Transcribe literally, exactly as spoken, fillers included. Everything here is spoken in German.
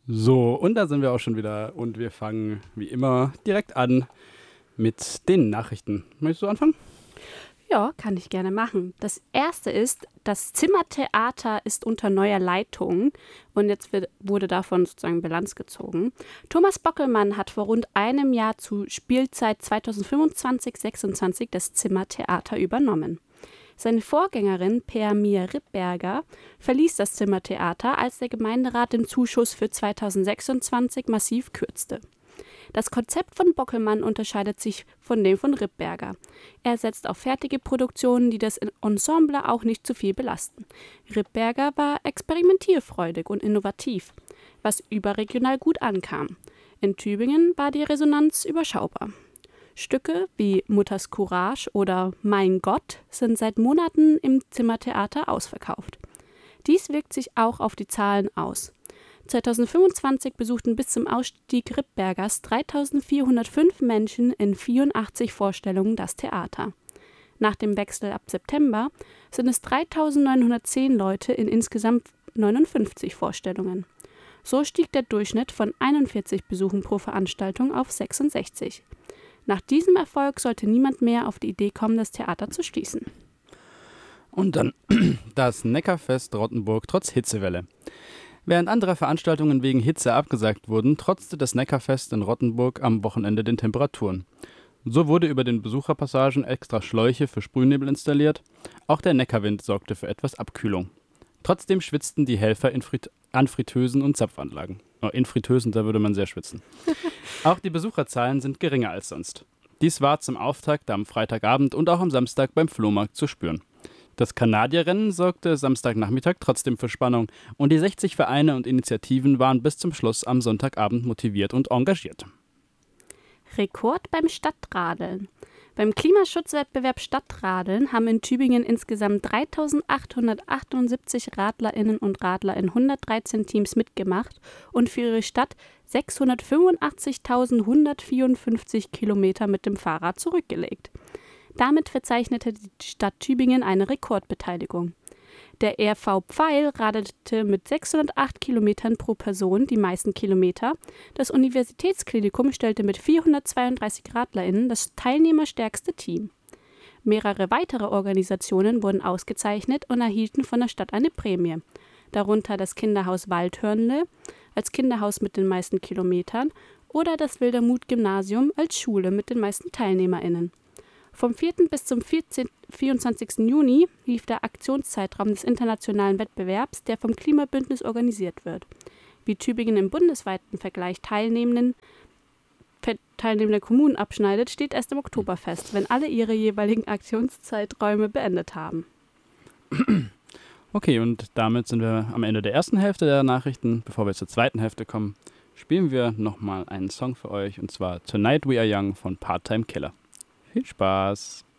So, und da sind wir auch schon wieder und wir fangen wie immer direkt an mit den Nachrichten. Möchtest du anfangen? Ja, kann ich gerne machen. Das erste ist, das Zimmertheater ist unter neuer Leitung und jetzt wird, wurde davon sozusagen Bilanz gezogen. Thomas Bockelmann hat vor rund einem Jahr zu Spielzeit zweitausendfünfundzwanzig sechsundzwanzig das Zimmertheater übernommen. Seine Vorgängerin Peer-Mia Rippberger verließ das Zimmertheater, als der Gemeinderat den Zuschuss für zweitausendsechsundzwanzig massiv kürzte. Das Konzept von Bockelmann unterscheidet sich von dem von Rippberger. Er setzt auf fertige Produktionen, die das Ensemble auch nicht zu viel belasten. Rippberger war experimentierfreudig und innovativ, was überregional gut ankam. In Tübingen war die Resonanz überschaubar. Stücke wie Mutters Courage oder Mein Gott sind seit Monaten im Zimmertheater ausverkauft. Dies wirkt sich auch auf die Zahlen aus. zweitausendfünfundzwanzig besuchten bis zum Ausstieg Rippbergers dreitausendvierhundertfünf Menschen in vierundachtzig Vorstellungen das Theater. Nach dem Wechsel ab September sind es dreitausendneunhundertzehn Leute in insgesamt neunundfünfzig Vorstellungen. So stieg der Durchschnitt von einundvierzig Besuchen pro Veranstaltung auf sechsundsechzig. Nach diesem Erfolg sollte niemand mehr auf die Idee kommen, das Theater zu schließen. Und dann das Neckarfest Rottenburg trotz Hitzewelle. Während andere Veranstaltungen wegen Hitze abgesagt wurden, trotzte das Neckarfest in Rottenburg am Wochenende den Temperaturen. So wurde über den Besucherpassagen extra Schläuche für Sprühnebel installiert. Auch der Neckarwind sorgte für etwas Abkühlung. Trotzdem schwitzten die Helfer in Frit- an Fritteusen und Zapfanlagen. Oh, in Fritteusen, da würde man sehr schwitzen. Auch die Besucherzahlen sind geringer als sonst. Dies war zum Auftakt am Freitagabend und auch am Samstag beim Flohmarkt zu spüren. Das Kanadierrennen sorgte Samstagnachmittag trotzdem für Spannung und die sechzig Vereine und Initiativen waren bis zum Schluss am Sonntagabend motiviert und engagiert. Rekord beim Stadtradeln. Beim Klimaschutzwettbewerb Stadtradeln haben in Tübingen insgesamt dreitausendachthundertachtundsiebzig RadlerInnen und Radler in hundertdreizehn Teams mitgemacht und für ihre Stadt sechshundertfünfundachtzigtausendeinhundertvierundfünfzig Kilometer mit dem Fahrrad zurückgelegt. Damit verzeichnete die Stadt Tübingen eine Rekordbeteiligung. Der R V Pfeil radelte mit sechshundertacht Kilometern pro Person die meisten Kilometer. Das Universitätsklinikum stellte mit vierhundertzweiunddreißig RadlerInnen das teilnehmerstärkste Team. Mehrere weitere Organisationen wurden ausgezeichnet und erhielten von der Stadt eine Prämie. Darunter das Kinderhaus Waldhörnle als Kinderhaus mit den meisten Kilometern oder das Wildermuth-Gymnasium als Schule mit den meisten TeilnehmerInnen. Vom vierten bis zum vierundzwanzigsten Juni lief der Aktionszeitraum des internationalen Wettbewerbs, der vom Klimabündnis organisiert wird. Wie Tübingen im bundesweiten Vergleich teilnehmenden, teilnehmende Kommunen abschneidet, steht erst im Oktober fest, wenn alle ihre jeweiligen Aktionszeiträume beendet haben. Okay, und damit sind wir am Ende der ersten Hälfte der Nachrichten. Bevor wir zur zweiten Hälfte kommen, spielen wir nochmal einen Song für euch, und zwar Tonight We Are Young von Part-Time Killer. Viel Spaß!